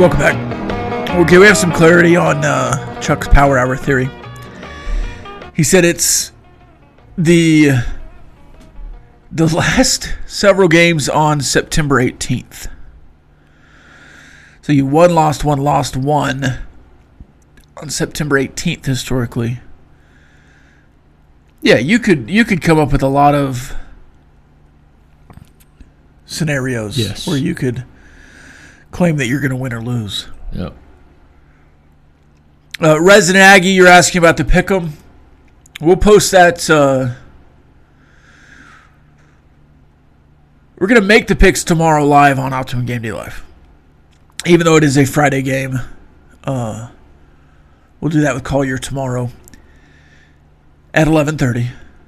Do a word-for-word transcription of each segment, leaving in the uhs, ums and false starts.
Welcome back. Okay, we have some clarity on uh, Chuck's Power Hour theory. He said it's the the last several games on September eighteenth. So you won, lost, one, lost, one on September eighteenth historically. Yeah, you could you could come up with a lot of scenarios yes. where you could claim that you're going to win or lose. Yep. Uh, Resident Aggie, you're asking about the pick'em. We'll post that. Uh, we're going to make the picks tomorrow live on Optimum Game Day Live. Even though it is a Friday game, uh, we'll do that with Collier tomorrow at eleven thirty.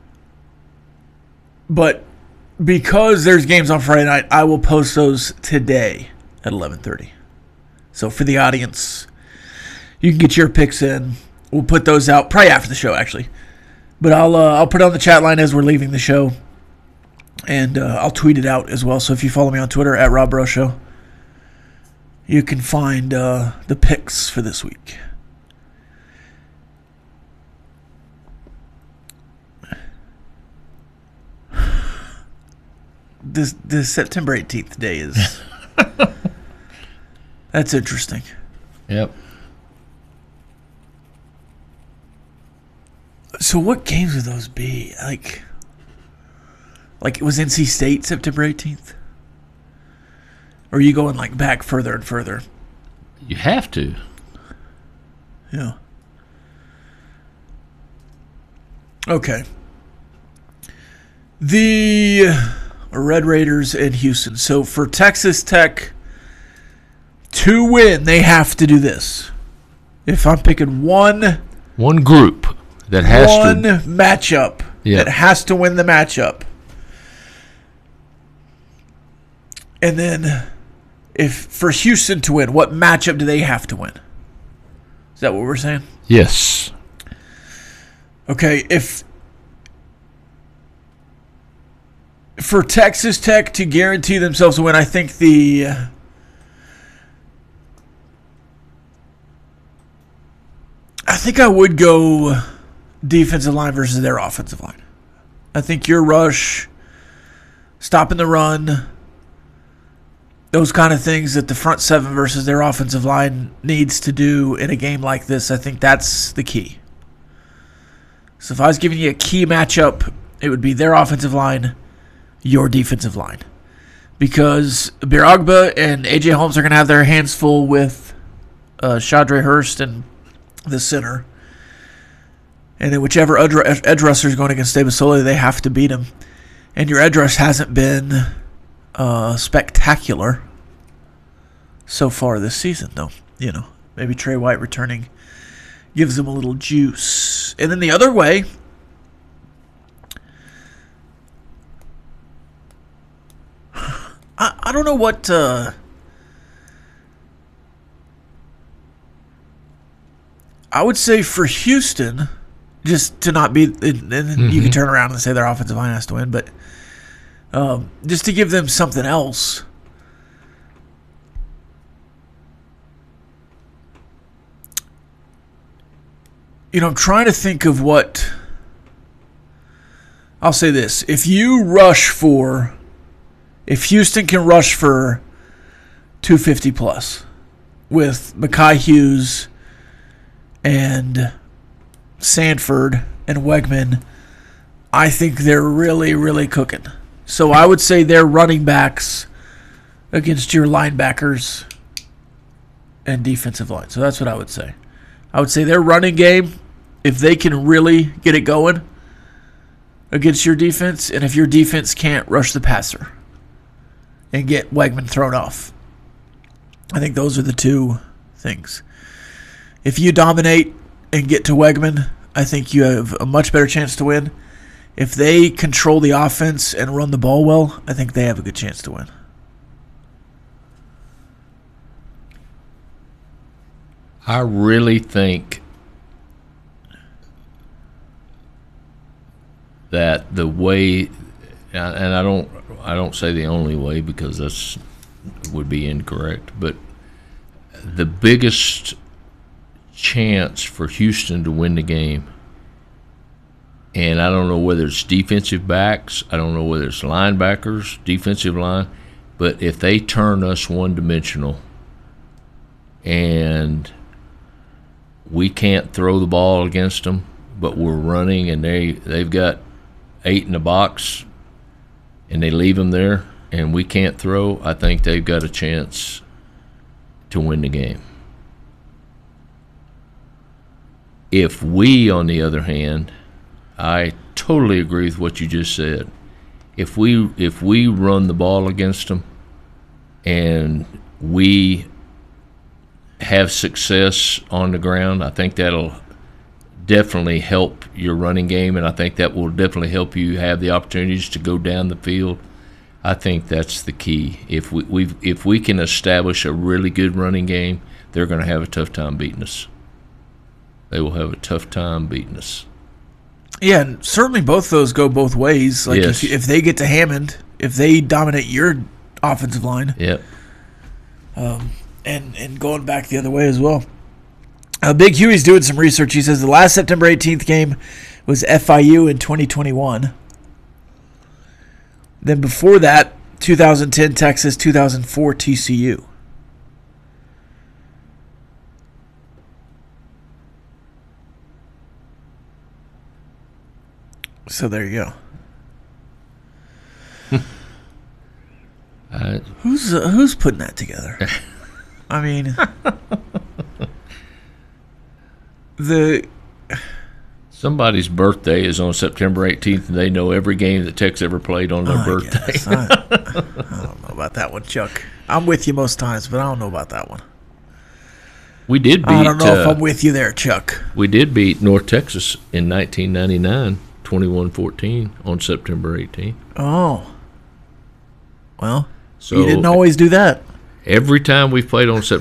But because there's games on Friday night, I will post those today at eleven thirty. So for the audience, you can get your picks in. We'll put those out probably after the show, actually. But I'll uh, I'll put it on the chat line as we're leaving the show, and uh, I'll tweet it out as well. So if you follow me on Twitter at Rob Burrow Show, you can find uh, the picks for this week. This this September eighteenth day is that's interesting. Yep. So what games would those be? Like, like it was N C State September eighteenth? Or are you going like back further and further? You have to. Yeah. Okay. The Red Raiders in Houston. So for Texas Tech to win, they have to do this. If I'm picking one One group that has one to. matchup Yeah. that has to win the matchup. And then if for Houston to win, what matchup do they have to win? Is that what we're saying? Yes. Okay, if for Texas Tech to guarantee themselves a win, I think the I think I would go defensive line versus their offensive line. I think your rush, stopping the run, those kind of things that the front seven versus their offensive line needs to do in a game like this, I think that's the key. So if I was giving you a key matchup, it would be their offensive line, your defensive line. Because Biragba and A J Holmes are going to have their hands full with uh, Shadre Hurst and the center. And then whichever edge rusher is going against David Soley, they have to beat him. And your edge rush hasn't been uh, spectacular so far this season, though. You know, maybe Trey White returning gives them a little juice. And then the other way, I, I don't know what... Uh, I would say for Houston, just to not be, and then mm-hmm. you can turn around and say their offensive line has to win, but um, just to give them something else. You know, I'm trying to think of what, I'll say this. If you rush for, if Houston can rush for two fifty plus with Mekhi Hughes and Sanford and Wegman, I think they're really, really cooking. So I would say they're running backs against your linebackers and defensive line. So that's what I would say. I would say their running game, if they can really get it going against your defense, and if your defense can't rush the passer and get Wegman thrown off. I think those are the two things. If you dominate and get to Wegman, I think you have a much better chance to win. If they control the offense and run the ball well, I think they have a good chance to win. I really think that the way, and I don't, I don't say the only way because that's would be incorrect, but the biggest chance for Houston to win the game, and I don't know whether it's defensive backs, I don't know whether it's linebackers, defensive line, but if they turn us one-dimensional and we can't throw the ball against them, but we're running and they, they've got eight in the box and they leave them there and we can't throw, I think they've got a chance to win the game. If we, on the other hand, I totally agree with what you just said. If we if we run the ball against them and we have success on the ground, I think that'll definitely help your running game, and I think that will definitely help you have the opportunities to go down the field. I think that's the key. If we we if we can establish a really good running game, they're going to have a tough time beating us. They will have a tough time beating us. Yeah, and certainly both those go both ways. Like Yes. if, if they get to Hammond, if they dominate your offensive line, Yep. and and going back the other way as well. Uh, Big Huey's doing some research. He says the last September eighteenth game was F I U in twenty twenty-one. Then before that, two thousand ten Texas, two thousand four T C U. So there you go. I, Who's uh, who's putting that together? I mean, the somebody's birthday is on September eighteenth, and they know every game that Tex ever played on their I birthday. guess. I, I don't know about that one, Chuck. I'm with you most times, but I don't know about that one. We did beat. I don't know uh, if I'm with you there, Chuck. We did beat North Texas in nineteen ninety-nine, twenty-one fourteen on September eighteenth. Oh, well, So you didn't always do that. every time we've played on September